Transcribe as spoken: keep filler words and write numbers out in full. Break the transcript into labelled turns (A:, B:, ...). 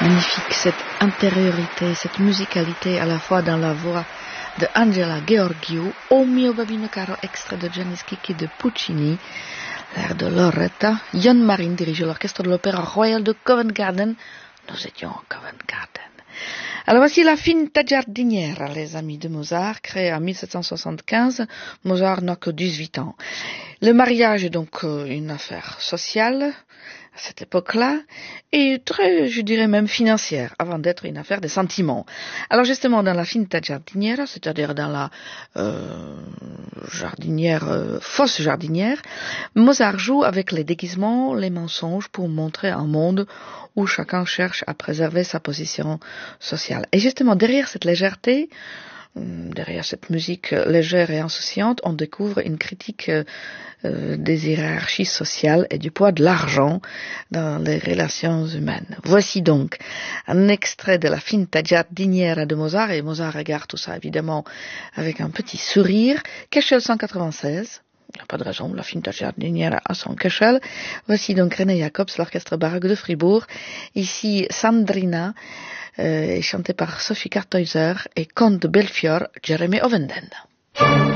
A: Magnifique cette intériorité, cette musicalité à la fois dans la voix de Angela Gheorghiu, O mio bambino caro, extrait de Gianni Schicchi de Puccini, l'air de Loretta. Jan Marin dirigeait l'orchestre de l'Opéra Royal de Covent Garden. Nous étions à Covent Garden. Alors voici la Finta giardiniera, les amis de Mozart, créée en mille sept cent soixante-quinze. Mozart n'a que dix-huit ans. Le mariage est donc une affaire sociale à cette époque-là, et très, je dirais même financière, avant d'être une affaire de sentiments. Alors justement, dans la Finta giardiniera, c'est-à-dire dans la euh, jardinière, euh, fausse jardinière, Mozart joue avec les déguisements, les mensonges pour montrer un monde où chacun cherche à préserver sa position sociale. Et justement, derrière cette légèreté, derrière cette musique légère et insouciante, on découvre une critique euh, des hiérarchies sociales et du poids de l'argent dans les relations humaines. Voici donc un extrait de la Finta giardiniera de Mozart, et Mozart regarde tout ça évidemment avec un petit sourire. Köchel cent quatre-vingt-seize. Il n'y a pas de raison, la Finta giardiniera à son Köchel. Voici donc René Jacobs, l'orchestre baroque de Fribourg. Ici Sandrina, euh, chantée par Sophie Karthäuser, et Comte de Belfior, Jeremy Ovenden.